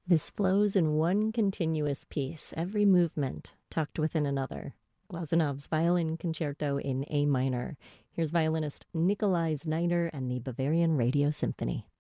This flows in one continuous piece, every movement tucked within another. Glasenov's Violin Concerto in A minor. Here's violinist Nikolai Znaider and the Bavarian Radio Symphony.